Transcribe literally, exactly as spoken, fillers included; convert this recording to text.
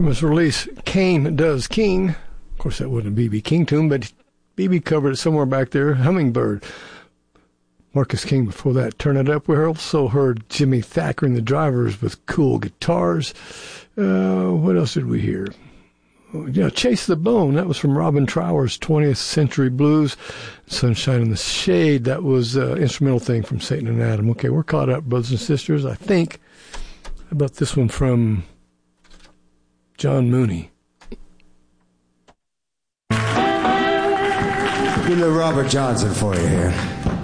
From his release, Kane Does King. Of course, that wasn't a B B King tune, but B B covered it somewhere back there. Hummingbird. Marcus King before that. Turn It Up. We also heard Jimmy Thacker and the Drivers with Cool Guitars. Uh, what else did we hear? Oh, yeah, Chase the Bone. That was from Robin Trower's twentieth Century Blues. Sunshine in the Shade. That was an instrumental thing from Satan and Adam. Okay, we're caught up, brothers and sisters, I think. How about this one from John Mooney? Good little Robert Johnson for you here.